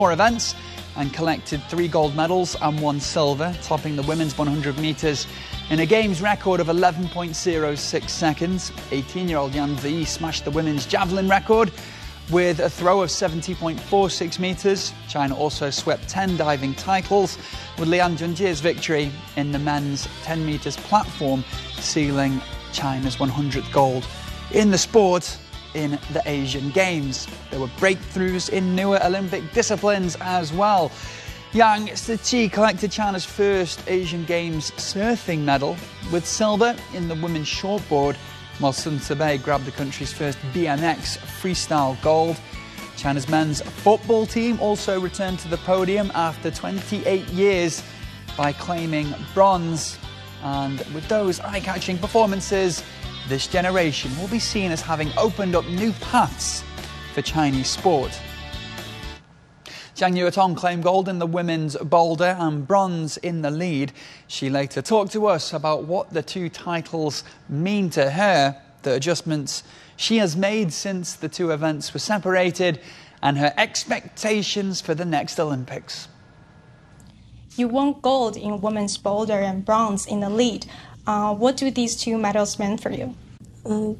4 events and collected 3 gold medals and 1 silver, topping the women's 100 metres in a games record of 11.06 seconds. 18-year-old Yang Ziyi smashed the women's javelin record with a throw of 70.46 metres. China also swept 10 diving titles, with Lian Junjie's victory in the men's 10 metres platform sealing China's 100th gold in the sport in the Asian Games. There were breakthroughs in newer Olympic disciplines as well. Yang Ziyi collected China's first Asian Games surfing medal with silver in the women's shortboard, while Sun Tebei grabbed the country's first BMX freestyle gold. China's men's football team also returned to the podium after 28 years by claiming bronze. And with those eye-catching performances, this generation will be seen as having opened up new paths for Chinese sport. Zhang Yuotong claimed gold in the women's boulder and bronze in the lead. She later talked to us about what the 2 titles mean to her, the adjustments she has made since the 2 events were separated, and her expectations for the next Olympics. You won gold in women's boulder and bronze in the lead. What do these 2 medals mean for you? About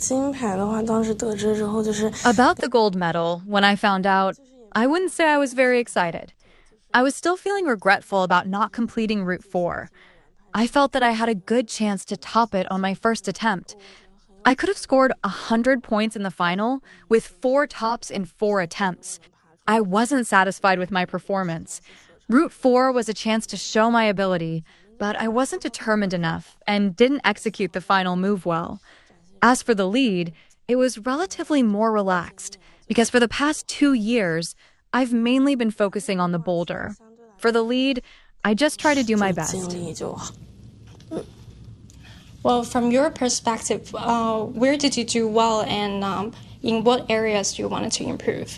the gold medal, when I found out, I wouldn't say I was very excited. I was still feeling regretful about not completing Route 4. I felt that I had a good chance to top it on my first attempt. I could have scored 100 points in the final with 4 tops in 4 attempts. I wasn't satisfied with my performance. Route 4 was a chance to show my ability, but I wasn't determined enough and didn't execute the final move well. As for the lead, it was relatively more relaxed, because for the past 2 years, I've mainly been focusing on the boulder. For the lead, I just try to do my best. Well, from your perspective, where did you do well, and in what areas do you want to improve?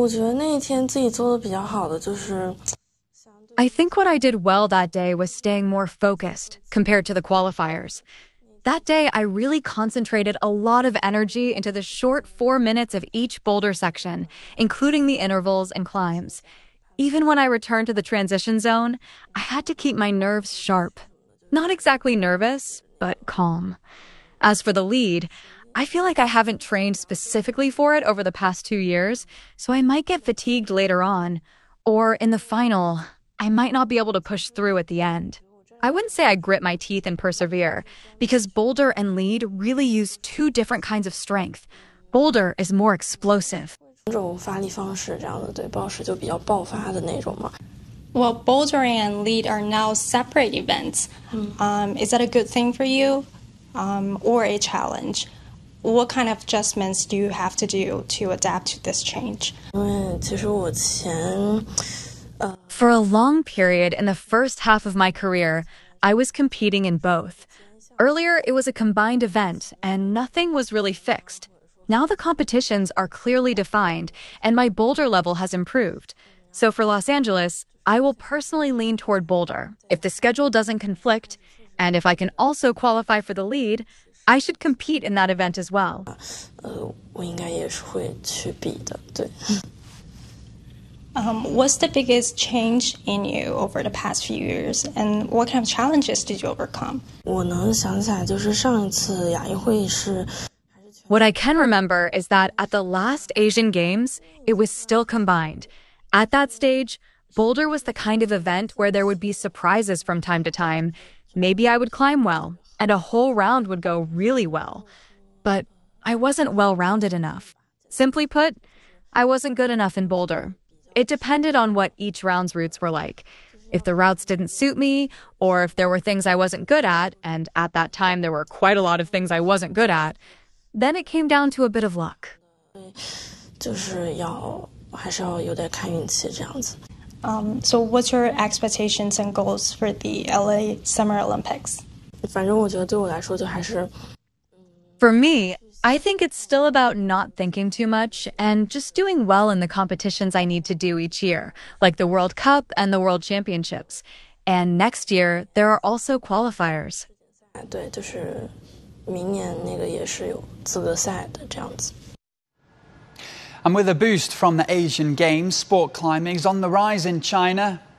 I think what I did well that day was staying more focused compared to the qualifiers. That day, I really concentrated a lot of energy into the short 4 minutes of each boulder section, including the intervals and climbs. Even when I returned to the transition zone, I had to keep my nerves sharp. Not exactly nervous, but calm. As for the lead, I feel like I haven't trained specifically for it over the past 2 years, so I might get fatigued later on. Or in the final, I might not be able to push through at the end. I wouldn't say I grit my teeth and persevere, because boulder and lead really use 2 different kinds of strength. Boulder is more explosive. Well, boulder and lead are now separate events. Is that a good thing for you, or a challenge? What kind of adjustments do you have to do to adapt to this change? For a long period in the first half of my career, I was competing in both. Earlier, it was a combined event, and nothing was really fixed. Now the competitions are clearly defined, and my boulder level has improved. So for Los Angeles, I will personally lean toward boulder. If the schedule doesn't conflict, and if I can also qualify for the lead, I should compete in that event as well. What's the biggest change in you over the past few years, and what kind of challenges did you overcome? What I can remember is that at the last Asian Games, it was still combined. At that stage, boulder was the kind of event where there would be surprises from time to time. Maybe I would climb well, and a whole round would go really well. But I wasn't well-rounded enough. Simply put, I wasn't good enough in boulder. It depended on what each round's routes were like. If the routes didn't suit me, or if there were things I wasn't good at, and at that time there were quite a lot of things I wasn't good at, then it came down to a bit of luck. So what's your expectations and goals for the LA Summer Olympics? For me, I think it's still about not thinking too much and just doing well in the competitions I need to do each year, like the World Cup and the World Championships. And next year, there are also qualifiers. And with a boost from the Asian Games, sport climbing is on the rise in China.